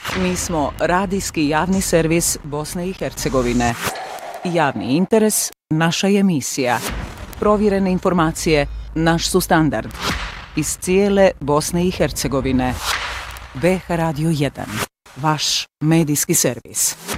Mi smo radijski javni servis Bosne i Hercegovine. Javni interes, naša je misija. Provjerene informacije, naš su standard. Iz cijele Bosne i Hercegovine. BH Radio 1, vaš medijski servis.